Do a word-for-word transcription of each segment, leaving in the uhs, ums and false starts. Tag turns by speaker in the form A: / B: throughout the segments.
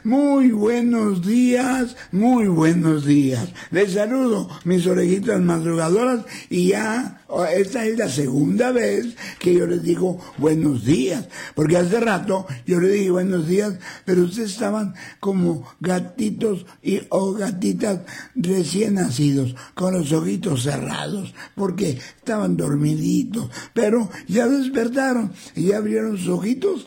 A: muy buenos días, muy buenos días. Les saludo, mis orejitas madrugadoras, y ya esta es la segunda vez que yo les digo buenos días, porque hace rato yo les dije buenos días, pero ustedes estaban como gatitos y o gatitas recién nacidos, con los ojitos cerrados, porque estaban dormiditos, pero ya despertaron y ya abrieron sus ojitos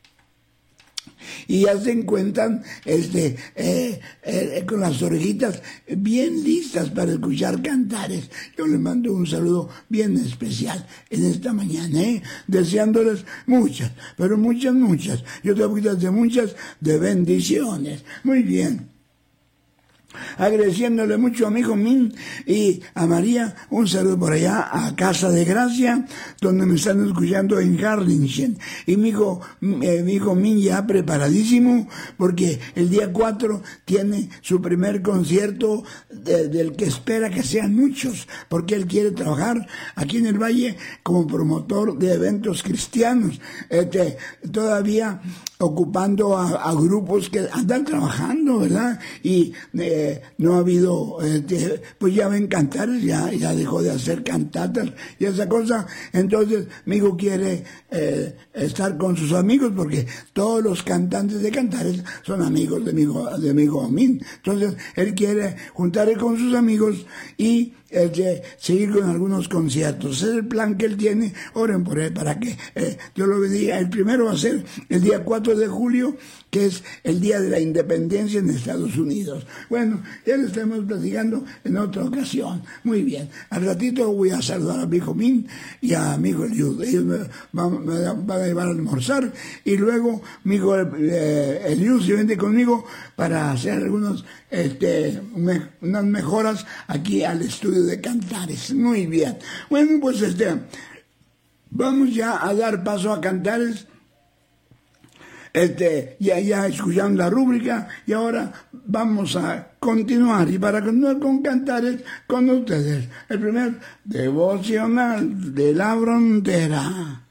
A: y ya se encuentran este, eh, eh, con las orejitas bien listas para escuchar cantares. Yo les mando un saludo bien especial en esta mañana, ¿eh? Deseándoles muchas, pero muchas, muchas, yo te voy a decir muchas de bendiciones. Muy bien. Agradeciéndole mucho a mi hijo Min y a María, un saludo por allá a Casa de Gracia, donde me están escuchando en Harlingen. Y mi hijo, eh, mi hijo Min ya preparadísimo, porque el día cuatro tiene su primer concierto de, del que espera que sean muchos, porque él quiere trabajar aquí en el Valle como promotor de eventos cristianos, este, todavía ocupando a, a grupos que andan trabajando, ¿verdad? Y eh, no ha habido, eh, pues ya ven cantar, ya, ya dejó de hacer cantatas y esa cosa. Entonces mi hijo quiere eh, estar con sus amigos, porque todos los cantantes de cantares son amigos de mi hijo, de mi hijo Amin. Entonces él quiere juntarse con sus amigos y este, seguir con algunos conciertos. Ese es el plan que él tiene. Oren por él para que eh, yo lo bendiga. El primero va a ser el día cuatro de julio, que es el día de la independencia en Estados Unidos. Bueno, ya le estamos platicando en otra ocasión. Muy bien. Al ratito voy a saludar a mi hijo Min y a mi hijo Eliud. Ellos me van, me van a llevar a almorzar, y luego mi hijo eh, Eliud se vende conmigo para hacer algunos este, me, unas mejoras aquí al estudio de cantares. Muy bien. Bueno, pues este, vamos ya a dar paso a cantares. Este, ya, ya escucharon la rúbrica, y ahora vamos a continuar, y para continuar con cantares con ustedes, el primer devocional de la frontera.